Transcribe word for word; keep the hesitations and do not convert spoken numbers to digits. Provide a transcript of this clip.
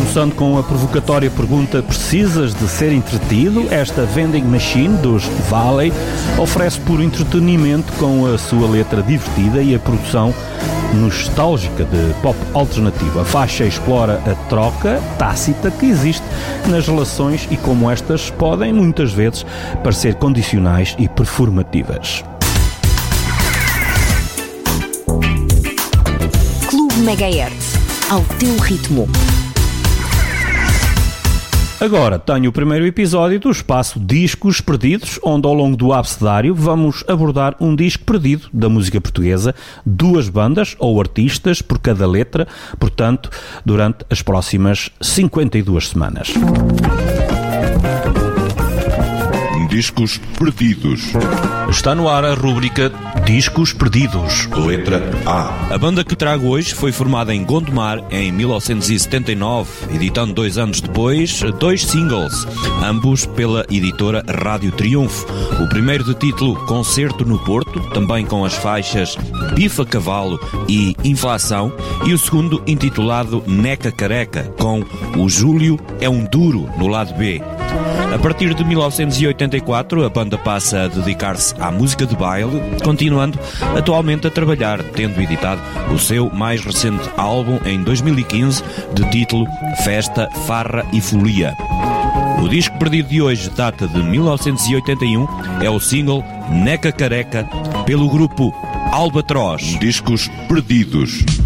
começando com a provocatória pergunta: precisas de ser entretido? Esta Vending Machine dos Valley oferece puro entretenimento com a sua letra divertida e a produção nostálgica de pop alternativo. A faixa explora a troca tácita que existe nas relações e como estas podem muitas vezes parecer condicionais e performativas. Clube Megahertz, ao teu ritmo. Agora tenho o primeiro episódio do espaço Discos Perdidos, onde ao longo do abecedário vamos abordar um disco perdido da música portuguesa, duas bandas ou artistas por cada letra, portanto, durante as próximas cinquenta e duas semanas. Discos Perdidos. Está no ar a rúbrica Discos Perdidos. Letra A. A banda que trago hoje foi formada em Gondomar em mil novecentos e setenta e nove, editando dois anos depois dois singles, ambos pela editora Rádio Triunfo. O primeiro de título Concerto no Porto, também com as faixas Bifa Cavalo e Inflação, e o segundo intitulado Neca Careca, com O Júlio é um Duro no lado B. A partir de mil novecentos e oitenta e quatro, a banda passa a dedicar-se à música de baile, continuando atualmente a trabalhar, tendo editado o seu mais recente álbum em dois mil e quinze, de título Festa, Farra e Folia. O disco perdido de hoje data de mil novecentos e oitenta e um, é o single Neca Careca, pelo grupo Albatroz. Discos Perdidos.